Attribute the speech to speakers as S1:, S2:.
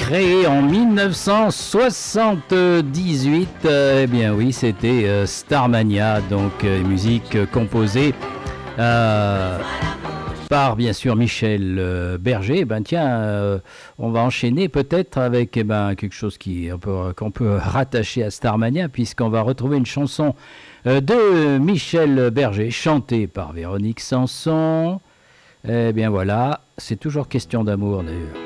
S1: créé en 1978. Eh bien oui, c'était Starmania, donc musique composée par bien sûr Michel Berger. Eh ben tiens, on va enchaîner peut-être avec quelque chose qu'on peut rattacher à Starmania, puisqu'on va retrouver une chanson de Michel Berger, chantée par Véronique Sanson. Eh bien voilà, c'est toujours question d'amour d'ailleurs.